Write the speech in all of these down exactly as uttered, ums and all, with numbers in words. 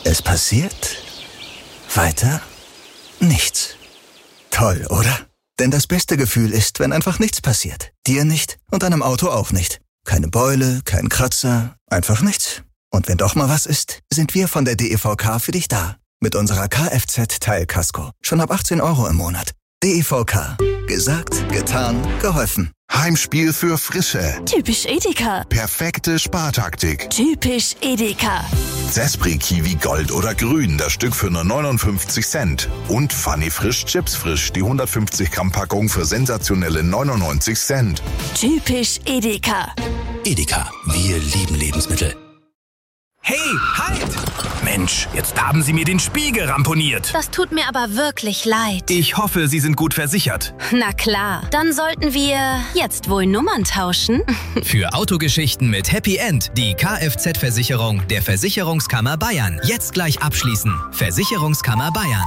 Es passiert weiter nichts. Toll, oder? Denn das beste Gefühl ist, wenn einfach nichts passiert. Dir nicht und deinem Auto auch nicht. Keine Beule, kein Kratzer, einfach nichts. Und wenn doch mal was ist, sind wir von der D E V K für dich da. Mit unserer Kfz-Teilkasko. Schon ab achtzehn Euro im Monat. D E V K. Gesagt, getan, geholfen. Heimspiel für Frische. Typisch Edeka. Perfekte Spartaktik. Typisch Edeka. Zespri Kiwi Gold oder Grün, das Stück für nur neunundfünfzig Cent. Und Funny Frisch Chips Frisch, die hundertfünfzig Gramm Packung für sensationelle neunundneunzig Cent. Typisch Edeka. Edeka, wir lieben Lebensmittel. Hey, halt! Mensch, jetzt haben Sie mir den Spiegel ramponiert. Das tut mir aber wirklich leid. Ich hoffe, Sie sind gut versichert. Na klar, dann sollten wir jetzt wohl Nummern tauschen. Für Autogeschichten mit Happy End die Kfz-Versicherung der Versicherungskammer Bayern. Jetzt gleich abschließen. Versicherungskammer Bayern.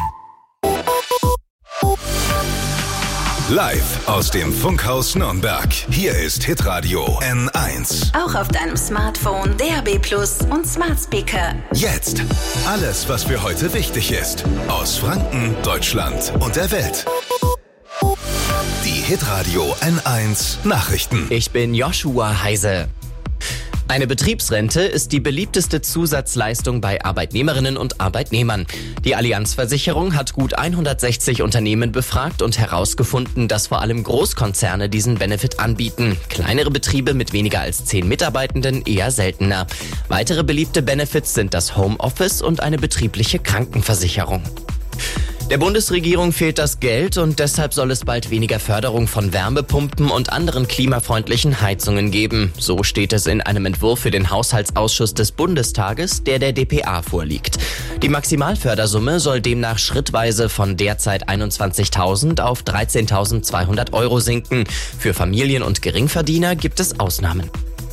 Live aus dem Funkhaus Nürnberg. Hier ist Hitradio N eins. Auch auf deinem Smartphone, D A B Plus und Smart Speaker. Jetzt alles, was für heute wichtig ist. Aus Franken, Deutschland und der Welt. Die Hitradio N eins Nachrichten. Ich bin Joshua Heise. Eine Betriebsrente ist die beliebteste Zusatzleistung bei Arbeitnehmerinnen und Arbeitnehmern. Die Allianz-Versicherung hat gut hundertsechzig Unternehmen befragt und herausgefunden, dass vor allem Großkonzerne diesen Benefit anbieten. Kleinere Betriebe mit weniger als zehn Mitarbeitenden eher seltener. Weitere beliebte Benefits sind das Homeoffice und eine betriebliche Krankenversicherung. Der Bundesregierung fehlt das Geld und deshalb soll es bald weniger Förderung von Wärmepumpen und anderen klimafreundlichen Heizungen geben. So steht es in einem Entwurf für den Haushaltsausschuss des Bundestages, der der D P A vorliegt. Die Maximalfördersumme soll demnach schrittweise von derzeit einundzwanzigtausend auf dreizehntausendzweihundert Euro sinken. Für Familien und Geringverdiener gibt es Ausnahmen.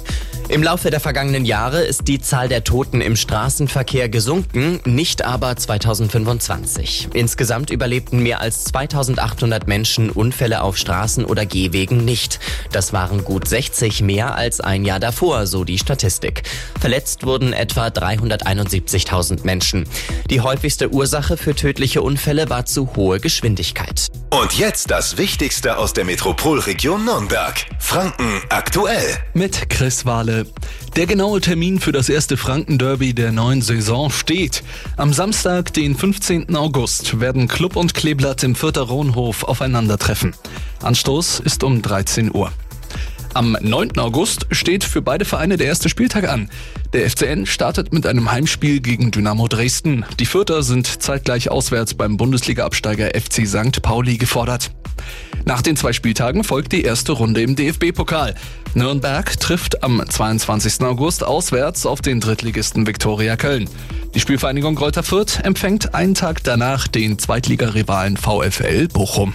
Im Laufe der vergangenen Jahre ist die Zahl der Toten im Straßenverkehr gesunken, nicht aber zweitausendfünfundzwanzig. Insgesamt überlebten mehr als zweitausendachthundert Menschen Unfälle auf Straßen oder Gehwegen nicht. Das waren gut sechzig mehr als ein Jahr davor, so die Statistik. Verletzt wurden etwa dreihunderteinundsiebzigtausend Menschen. Die häufigste Ursache für tödliche Unfälle war zu hohe Geschwindigkeit. Und jetzt das Wichtigste aus der Metropolregion Nürnberg. Franken aktuell. Mit Chris Wahle. Der genaue Termin für das erste Franken-Derby der neuen Saison steht. Am Samstag, den fünfzehnten August, werden Club und Kleeblatt im Fürther Rohnhof aufeinandertreffen. Anstoß ist um dreizehn Uhr. Am neunten August steht für beide Vereine der erste Spieltag an. Der F C N startet mit einem Heimspiel gegen Dynamo Dresden. Die Fürther sind zeitgleich auswärts beim Bundesliga-Absteiger F C Sankt Pauli gefordert. Nach den zwei Spieltagen folgt die erste Runde im D F B-Pokal. Nürnberg trifft am zweiundzwanzigsten August auswärts auf den Drittligisten Viktoria Köln. Die Spielvereinigung Greuther Fürth empfängt einen Tag danach den Zweitligarivalen VfL Bochum.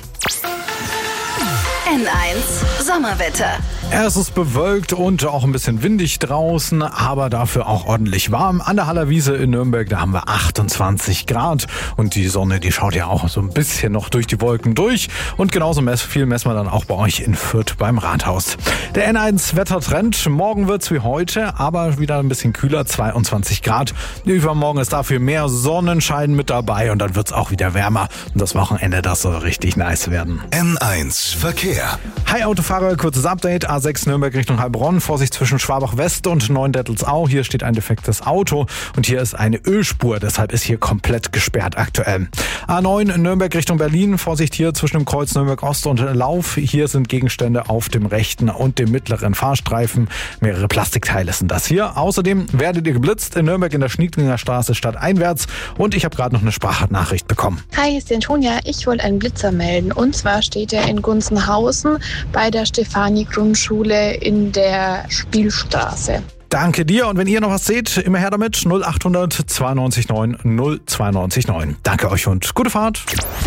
N eins Sommerwetter. Es ist bewölkt und auch ein bisschen windig draußen, aber dafür auch ordentlich warm. An der Hallerwiese in Nürnberg, da haben wir achtundzwanzig Grad und die Sonne, die schaut ja auch so ein bisschen noch durch die Wolken durch. Und genauso viel messen wir dann auch bei euch in Fürth beim Rathaus. Der N eins Wettertrend, morgen wird's wie heute, aber wieder ein bisschen kühler, zweiundzwanzig Grad. Übermorgen ist dafür mehr Sonnenschein mit dabei und dann wird's auch wieder wärmer. Und das Wochenende, das soll richtig nice werden. N eins Verkehr. Hi Autofahrer, kurzes Update. A sechs Nürnberg Richtung Heilbronn. Vorsicht zwischen Schwabach West und Neuendettelsau. Hier steht ein defektes Auto und hier ist eine Ölspur. Deshalb ist hier komplett gesperrt aktuell. A neun Nürnberg Richtung Berlin. Vorsicht hier zwischen dem Kreuz Nürnberg Ost und Lauf. Hier sind Gegenstände auf dem rechten und dem mittleren Fahrstreifen. Mehrere Plastikteile sind das hier. Außerdem werdet ihr geblitzt in Nürnberg in der Schniedlinger Straße stadteinwärts. Und ich habe gerade noch eine Sprachnachricht bekommen. Hi, hier ist die Antonia. Ich wollte einen Blitzer melden. Und zwar steht er in Gunzenhausen bei der Stefanie-Grundschule in der Spielstraße. Danke dir und wenn ihr noch was seht, immer her damit. null achthundert zweiundneunzig neun null zweiundneunzig neun. Danke euch und gute Fahrt.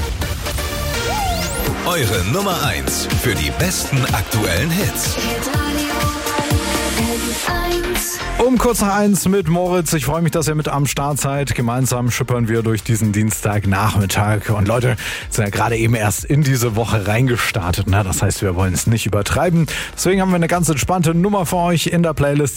Eure Nummer eins für die besten aktuellen Hits. Um kurz nach eins mit Moritz. Ich freue mich, dass ihr mit am Start seid. Gemeinsam schippern wir durch diesen Dienstagnachmittag. Und Leute, sind ja gerade eben erst in diese Woche reingestartet. Ne? Das heißt, wir wollen es nicht übertreiben. Deswegen haben wir eine ganz entspannte Nummer für euch in der Playlist.